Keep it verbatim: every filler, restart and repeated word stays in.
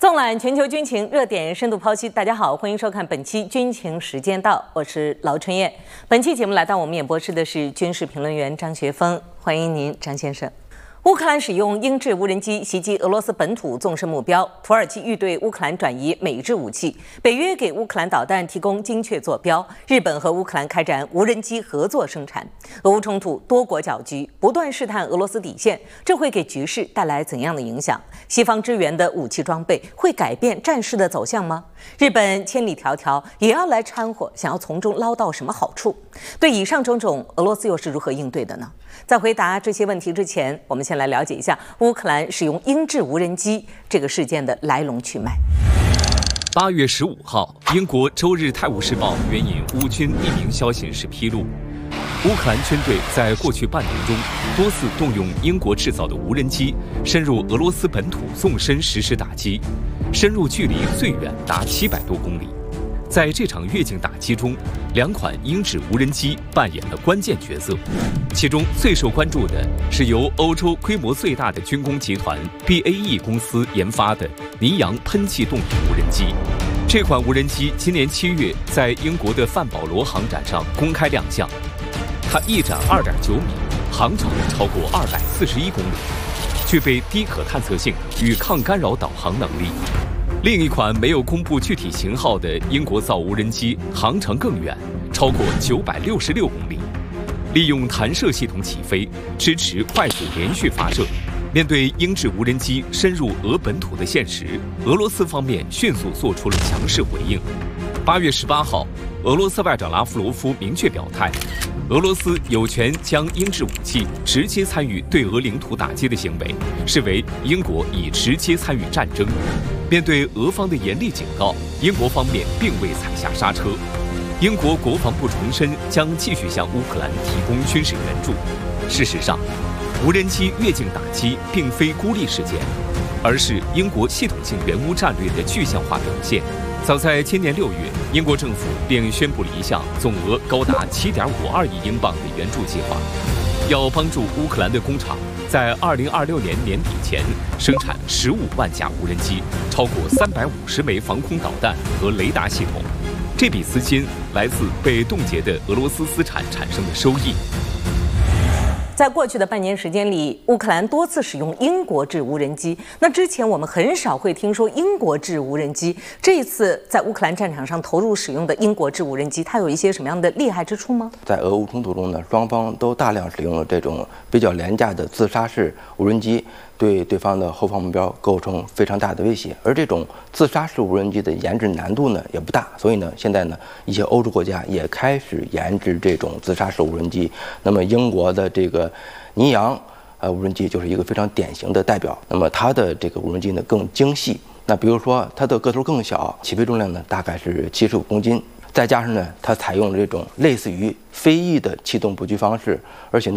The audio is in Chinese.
纵览全球军情热点，深度剖析。大家好，欢迎收看本期军情时间到，我是劳春燕。本期节目来到我们演播室的是军事评论员张学峰，欢迎您，张先生。乌克兰使用鹰制无人机袭击俄罗斯本土纵深目标，土耳其欲对乌克兰转移美制武器，北约给乌克兰导弹提供精确坐标，日本和乌克兰开展无人机合作生产。俄乌冲突多国搅局，不断试探俄罗斯底线，这会给局势带来怎样的影响？西方支援的武器装备会改变战事的走向吗？日本千里迢迢也要来掺和，想要从中捞到什么好处？对以上种种，俄罗斯又是如何应对的呢？在回答这些问题之前，我们先来了解一下乌克兰使用鹰制无人机这个事件的来龙去脉。 八月十五号，英国《周日泰晤士报》援引乌军匿名消息人士披露，乌克兰军队在过去半年中多次动用英国制造的无人机，深入俄罗斯本土纵深实施打击，深入距离最远达七百多公里。在这场越境打击中，两款鹰制无人机扮演了关键角色。其中最受关注的是由欧洲规模最大的军工集团 B A E 公司研发的尼扬喷气动力无人机。这款无人机今年七月在英国的范保罗航展上公开亮相，它翼展 二点九米，航程超过二百四十一公里，具备低可探测性与抗干扰导航能力。另一款没有公布具体型号的英国造无人机航程更远，超过九百六十六公里，利用弹射系统起飞，支持快速连续发射。面对鹰制无人机深入俄本土的现实，俄罗斯方面迅速做出了强势回应。八月十八号，俄罗斯外长拉夫罗夫明确表态，俄罗斯有权将鹰制武器直接参与对俄领土打击的行为视为英国已直接参与战争。面对俄方的严厉警告，英国方面并未踩下刹车。英国国防部重申将继续向乌克兰提供军事援助。事实上，无人机越境打击并非孤立事件，而是英国系统性援乌战略的具象化表现。早在今年六月，英国政府便宣布了一项总额高达 七点五二亿英镑的援助计划，要帮助乌克兰的工厂在二零二六年年底前生产十五万架无人机，超过三百五十枚防空导弹和雷达系统。这笔资金来自被冻结的俄罗斯资产产生的收益。 在过去的半年时间里，乌克兰多次使用英国制无人机。那之前我们很少会听说英国制无人机，这一次在乌克兰战场上投入使用的英国制无人机，它有一些什么样的厉害之处吗？ 在俄乌冲突中呢，双方都大量使用了这种比较廉价的自杀式无人机，对对方的后方目标构成非常大的威胁。而这种自杀式无人机的研制难度呢也不大，所以呢，现在呢一些欧洲国家也开始研制这种自杀式无人机。那么英国的这个尼扬呃无人机就是一个非常典型的代表。那么它的这个无人机呢更精细，那比如说它的个头更小，起飞重量呢大概是七十五公斤，再加上呢它采用了这种类似于飞翼的气动布局方式，而且呢